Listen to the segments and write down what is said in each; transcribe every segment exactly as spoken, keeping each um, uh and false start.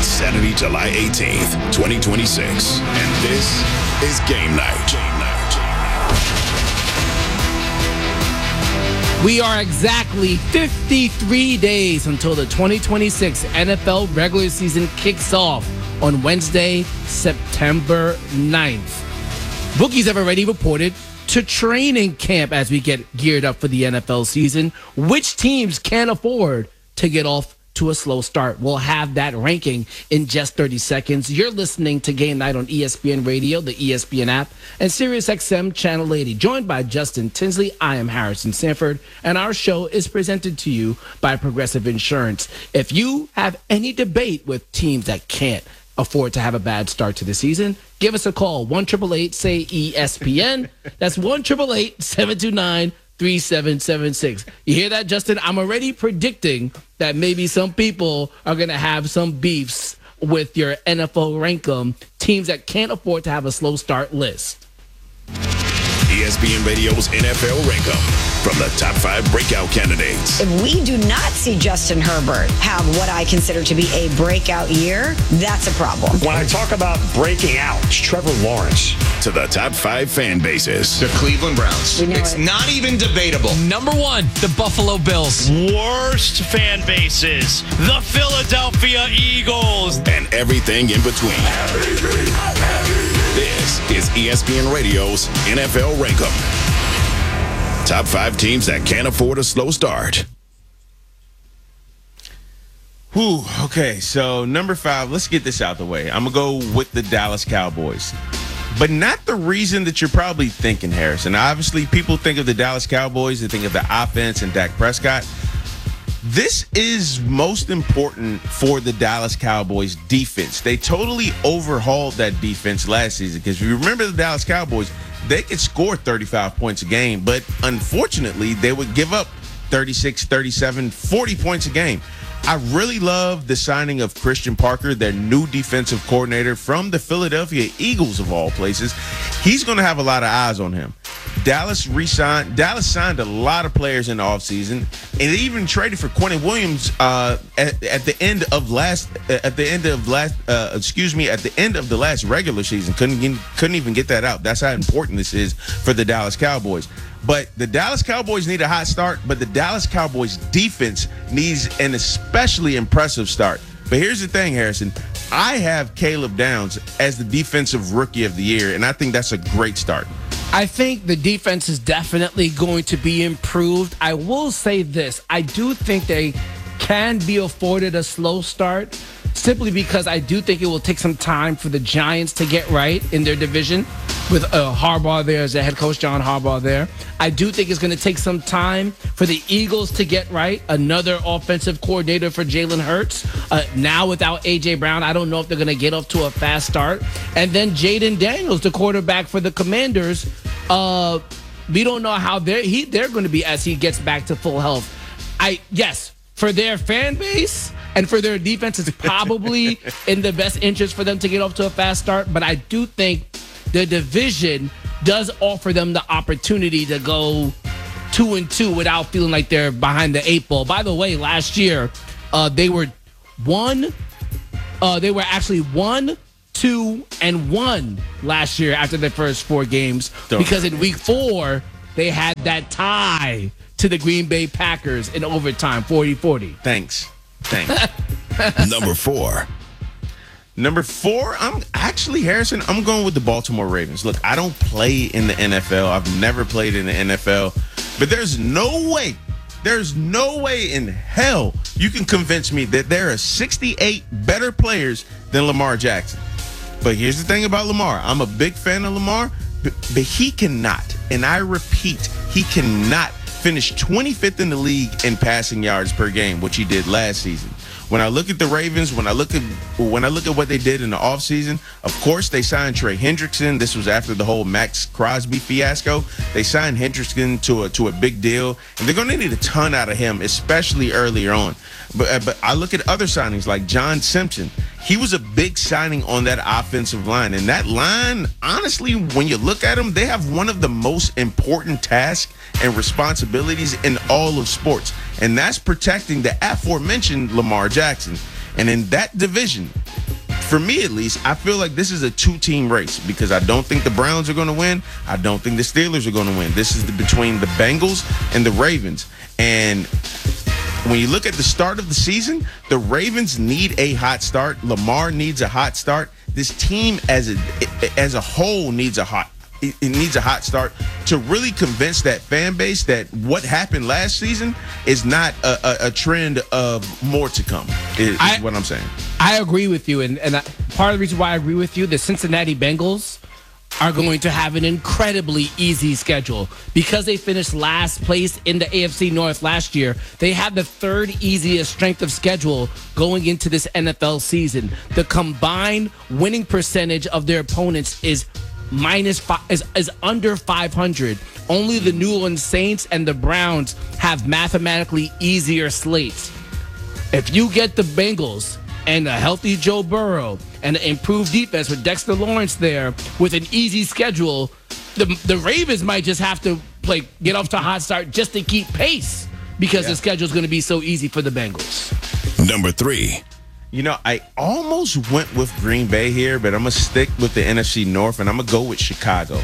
It's Saturday, July eighteenth, twenty twenty-six, and this is Game Night. Game Night. We are exactly fifty-three days until the twenty twenty-six N F L regular season kicks off on Wednesday, September ninth. Bookies have already reported to training camp as we get geared up for the N F L season. Which teams can afford to get off to a slow start? We'll have that ranking in just thirty seconds. You're listening to Game Night on E S P N Radio, the E S P N app, and SiriusXM Channel eighty. Joined by Justin Tinsley, I am Harrison Sanford, and our show is presented to you by Progressive Insurance. If you have any debate with teams that can't afford to have a bad start to the season, give us a call. one eight eight eight say E S P N. That's one eight eight eight seven two nine three seven seven six. You hear that, Justin? I'm already predicting that maybe some people are going to have some beefs with your N F L Rankum, teams that can't afford to have a slow start list. E S P N Radio's N F L Rankum. From the top five breakout candidates. If we do not see Justin Herbert have what I consider to be a breakout year, that's a problem. When I talk about breaking out, it's Trevor Lawrence. To the top five fan bases. The Cleveland Browns. It's it. not even debatable. Number one, the Buffalo Bills. Worst fan bases, the Philadelphia Eagles. And everything in between. This is E S P N Radio's N F L Rankum. Top five teams that can't afford a slow start. Whew, okay, so number five, let's get this out the way. I'm going to go with the Dallas Cowboys. But not the reason that you're probably thinking, Harrison. Obviously, people think of the Dallas Cowboys, they think of the offense and Dak Prescott. This is most important for the Dallas Cowboys defense. They totally overhauled that defense last season because if you remember the Dallas Cowboys, they could score thirty-five points a game, but unfortunately, they would give up thirty-six, thirty-seven, forty points a game. I really love the signing of Christian Parker, their new defensive coordinator from the Philadelphia Eagles, of all places. He's going to have a lot of eyes on him. Dallas re-signed. Dallas signed a lot of players in the offseason, and they even traded for Quentin Williams uh, at, at the end of last. At the end of last. Uh, excuse me. At the end of the last regular season, couldn't couldn't even get that out. That's how important this is for the Dallas Cowboys. But the Dallas Cowboys need a hot start, but the Dallas Cowboys defense needs an especially impressive start. But here's the thing, Harrison. I have Caleb Downs as the defensive rookie of the year, and I think that's a great start. I think the defense is definitely going to be improved. I will say this. I do think they can be afforded a slow start simply because I do think it will take some time for the Giants to get right in their division with uh, Harbaugh there as the head coach, John Harbaugh there. I do think it's going to take some time for the Eagles to get right. Another offensive coordinator for Jalen Hurts. Uh, now without A J. Brown, I don't know if they're going to get off to a fast start. And then Jaden Daniels, the quarterback for the Commanders. Uh, we don't know how they're, he, they're going to be as he gets back to full health. I Yes, for their fan base and for their defense, it's probably in the best interest for them to get off to a fast start. But I do think the division does offer them the opportunity to go two and two without feeling like they're behind the eight ball. By the way, last year uh, they were one. Uh, they were actually one, two, and one last year after their first four games Don't because in week four they had that tie to the Green Bay Packers in overtime, forty forty. Thanks. Thanks. Number four. Number four, I'm actually, Harrison, I'm going with the Baltimore Ravens. Look, I don't play in the N F L. I've never played in the N F L. But there's no way, there's no way in hell you can convince me that there are sixty-eight better players than Lamar Jackson. But here's the thing about Lamar. I'm a big fan of Lamar, but, but he cannot, and I repeat, he cannot finish twenty-fifth in the league in passing yards per game, which he did last season. When I look at the Ravens, when I look at when I look at what they did in the offseason, of course they signed Trey Hendrickson. This was after the whole Max Crosby fiasco. They signed Hendrickson to a to a big deal, and they're going to need a ton out of him, especially earlier on. But but I look at other signings like John Simpson. He was a big signing on that offensive line, and that line, honestly, when you look at them, they have one of the most important tasks and responsibilities in all of sports, and that's protecting the aforementioned Lamar Jackson. And in that division, for me at least, I feel like this is a two-team race because I don't think the Browns are going to win. I don't think the Steelers are going to win. This is the, between the Bengals and the Ravens. And when you look at the start of the season, the Ravens need a hot start. Lamar needs a hot start. This team as a, as a whole needs a hot It needs a hot start to really convince that fan base that what happened last season is not a, a, a trend of more to come, is, I, is what I'm saying. I agree with you. And, and I, part of the reason why I agree with you, the Cincinnati Bengals are going to have an incredibly easy schedule because they finished last place in the A F C North last year. They have the third easiest strength of schedule going into this N F L season. The combined winning percentage of their opponents is minus five, is, is under five hundred. Only the New Orleans Saints and the Browns have mathematically easier slates. If you get the Bengals and a healthy Joe Burrow and an improved defense with Dexter Lawrence there with an easy schedule, the the Ravens might just have to play get off to a hot start just to keep pace because yeah. the schedule is going to be so easy for the Bengals. Number three. You know, I almost went with Green Bay here, but I'm going to stick with the N F C North, and I'm going to go with Chicago.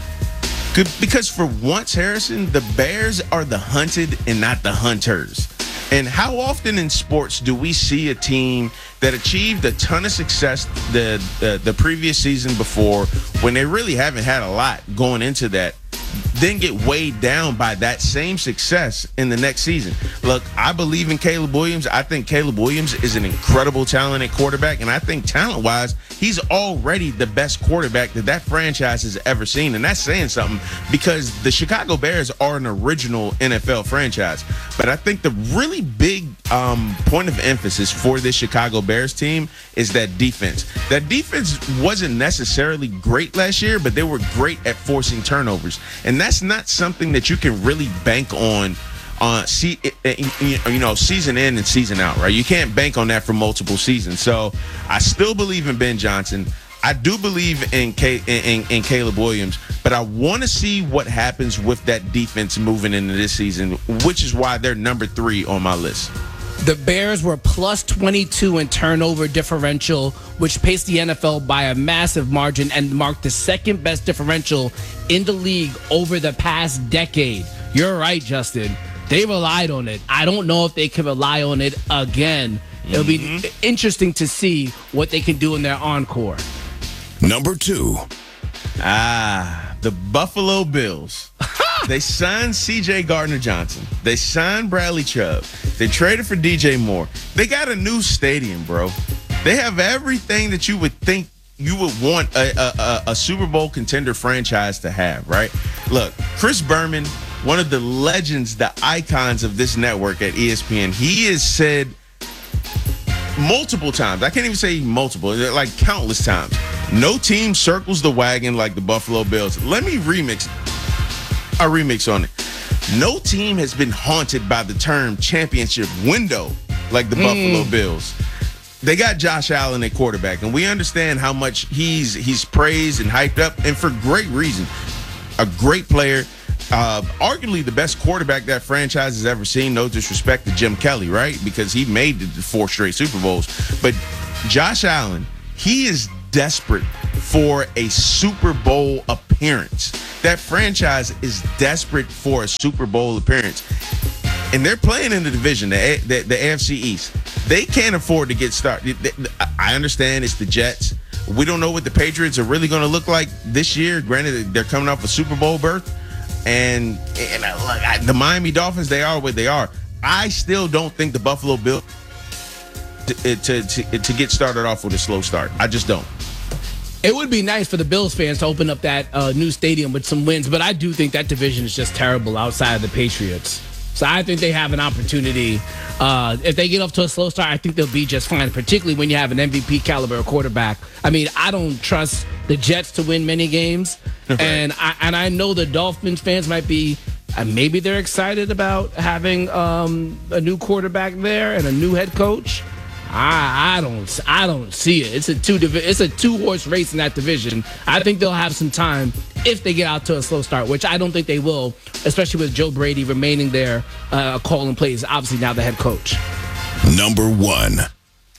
Good, because for once, Harrison, the Bears are the hunted and not the hunters. And how often in sports do we see a team that achieved a ton of success the, the, the previous season before when they really haven't had a lot going into that, then get weighed down by that same success in the next season? Look, I believe in Caleb Williams. I think Caleb Williams is an incredible talented quarterback, and I think talent-wise, he's already the best quarterback that that franchise has ever seen, and that's saying something because the Chicago Bears are an original N F L franchise. But I think the really big um, point of emphasis for this Chicago Bears team is that defense. That defense wasn't necessarily great last year, but they were great at forcing turnovers. And that's not something that you can really bank on, uh, see, you know, season in and season out, right? You can't bank on that for multiple seasons. So I still believe in Ben Johnson. I do believe in, K- in, in Caleb Williams, but I want to see what happens with that defense moving into this season, which is why they're number three on my list. The Bears were plus twenty-two in turnover differential, which paced the N F L by a massive margin and marked the second best differential in the league over the past decade. You're right, Justin. They relied on it. I don't know if they can rely on it again. Mm-hmm. It'll be interesting to see what they can do in their encore. Number two. Ah, the Buffalo Bills. They signed C J Gardner-Johnson. They signed Bradley Chubb. They traded for D J Moore. They got a new stadium, bro. They have everything that you would think you would want a, a, a Super Bowl contender franchise to have, right? Look, Chris Berman, one of the legends, the icons of this network at E S P N, he has said multiple times, I can't even say multiple, like countless times, no team circles the wagon like the Buffalo Bills. Let me remix a remix on it. No team has been haunted by the term championship window like the mm. Buffalo Bills. They got Josh Allen at quarterback, and we understand how much he's he's praised and hyped up, and for great reason. A great player, uh, arguably the best quarterback that franchise has ever seen. No disrespect to Jim Kelly, right? Because he made the four straight Super Bowls. But Josh Allen, he is desperate for a Super Bowl appearance. That franchise is desperate for a Super Bowl appearance. And they're playing in the division, the, a- the, the A F C East. They can't afford to get started. I understand it's the Jets. We don't know what the Patriots are really going to look like this year. Granted, they're coming off a Super Bowl berth. And, and uh, look, I, the Miami Dolphins, they are what they are. I still don't think the Buffalo Bills to, to, to, to get started off with a slow start. I just don't. It would be nice for the Bills fans to open up that uh, new stadium with some wins, but I do think that division is just terrible outside of the Patriots. So I think they have an opportunity. Uh, if they get off to a slow start, I think they'll be just fine, particularly when you have an M V P caliber quarterback. I mean, I don't trust the Jets to win many games. Right. And I, and I know the Dolphins fans might be, uh, maybe they're excited about having um, a new quarterback there and a new head coach. I, I don't I don't see it. It's a two it's a two horse race in that division. I think they'll have some time if they get out to a slow start, which I don't think they will, especially with Joe Brady remaining there, uh, calling plays. Obviously now the head coach. Number one.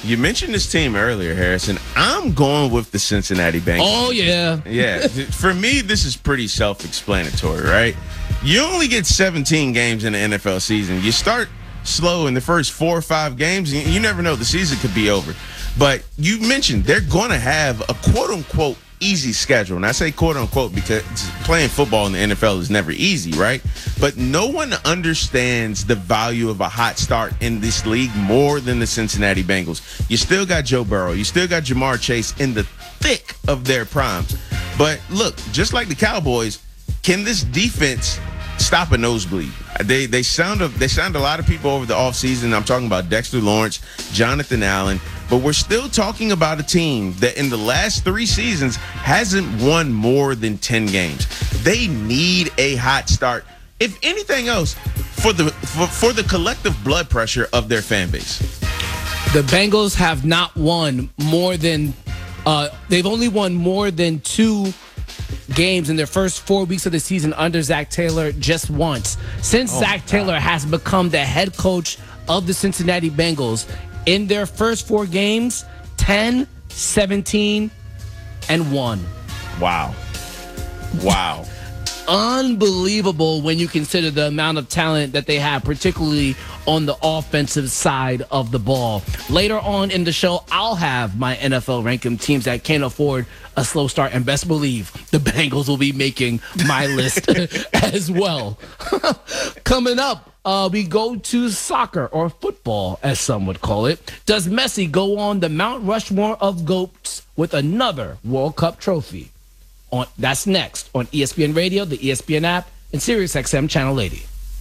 You mentioned this team earlier, Harrison. I'm going with the Cincinnati Bengals. Oh, yeah. Yeah. For me, this is pretty self-explanatory, right? You only get seventeen games in the N F L season. You start slow in the first four or five games, and you never know. The season could be over. But you mentioned they're going to have a quote-unquote easy schedule. And I say quote-unquote because playing football in the N F L is never easy, right? But no one understands the value of a hot start in this league more than the Cincinnati Bengals. You still got Joe Burrow. You still got Jamar Chase in the thick of their primes. But look, just like the Cowboys, can this defense stop a nosebleed? They they sound a, they sound a lot of people over the offseason. I'm talking about Dexter Lawrence, Jonathan Allen. But we're still talking about a team that in the last three seasons hasn't won more than ten games. They need a hot start, if anything else, for the for, for the collective blood pressure of their fan base. The Bengals have not won more than uh, they've only won more than two games in their first four weeks of the season under Zach Taylor just once. Since oh, Zach Taylor God. has become the head coach of the Cincinnati Bengals, in their first four games, ten, seventeen, and one. Wow. Wow. Unbelievable when you consider the amount of talent that they have, particularly on the offensive side of the ball. Later on in the show, I'll have my N F L ranking teams that can't afford a slow start, and best believe the Bengals will be making my list as well. Coming up, uh, we go to soccer, or football, as some would call it. Does Messi go on the Mount Rushmore of GOATs with another World Cup trophy? On, that's next on E S P N Radio, the E S P N app, and SiriusXM Channel eighty.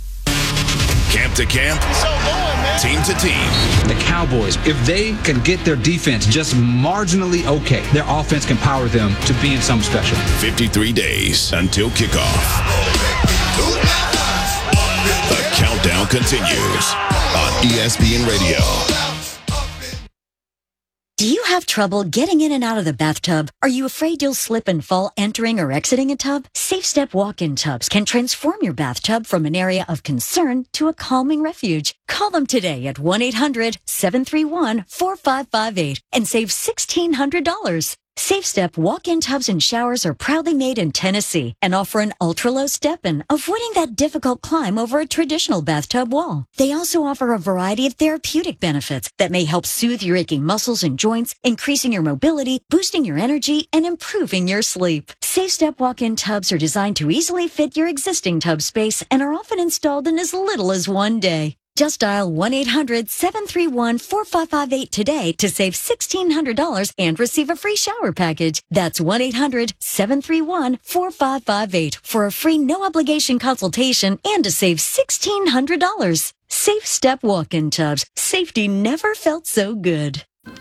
Camp to camp, team to team. The Cowboys, if they can get their defense just marginally okay, their offense can power them to being something special. fifty-three days until kickoff. The countdown continues on E S P N Radio. Do you have trouble getting in and out of the bathtub? Are you afraid you'll slip and fall entering or exiting a tub? SafeStep walk-in tubs can transform your bathtub from an area of concern to a calming refuge. Call them today at one eight hundred seven three one four five five eight and save sixteen hundred dollars. SafeStep walk-in tubs and showers are proudly made in Tennessee and offer an ultra-low step-in, avoiding that difficult climb over a traditional bathtub wall. They also offer a variety of therapeutic benefits that may help soothe your aching muscles and joints, increasing your mobility, boosting your energy, and improving your sleep. SafeStep walk-in tubs are designed to easily fit your existing tub space and are often installed in as little as one day. Just dial one eight hundred seven three one four five five eight today to save sixteen hundred dollars and receive a free shower package. That's one eight hundred seven three one four five five eight for a free no-obligation consultation and to save sixteen hundred dollars. Safe Step walk-in tubs. Safety never felt so good.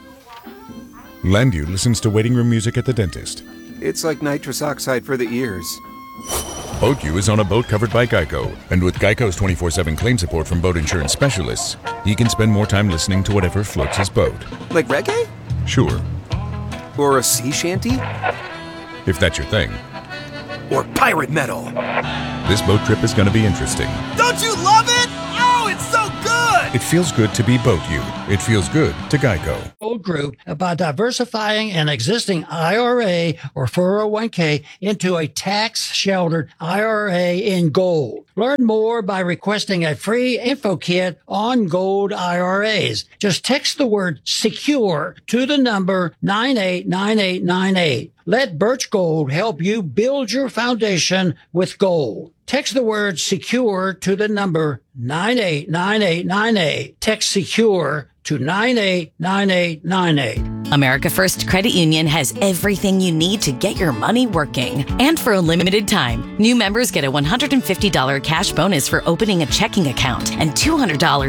Landu listens to waiting room music at the dentist. It's like nitrous oxide for the ears. BoatU is on a boat covered by Geico, and with Geico's twenty-four seven claim support from boat insurance specialists, he can spend more time listening to whatever floats his boat. Like reggae? Sure. Or a sea shanty? If that's your thing. Or pirate metal. This boat trip is going to be interesting. Don't you love it? Oh, it's so good! It feels good to be BoatU. It feels good to Geico. Old Group about diversifying an existing I R A or four oh one k into a tax-sheltered I R A in gold. Learn more by requesting a free info kit on gold I R As. Just text the word SECURE to the number nine eight nine eight nine eight. Let Birch Gold help you build your foundation with gold. Text the word SECURE to the number nine eight nine eight nine eight. Text SECURE to nine eight nine eight nine eight. America First Credit Union has everything you need to get your money working. And for a limited time, new members get a one hundred fifty dollars cash bonus for opening a checking account and two hundred dollars